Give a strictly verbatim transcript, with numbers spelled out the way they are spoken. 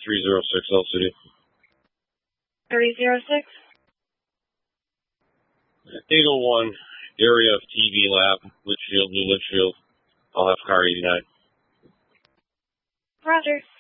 three zero six L C D. three zero six? eight oh one, area of T V lab, Litchfield, New Litchfield. I'll have car eighty-nine. Roger.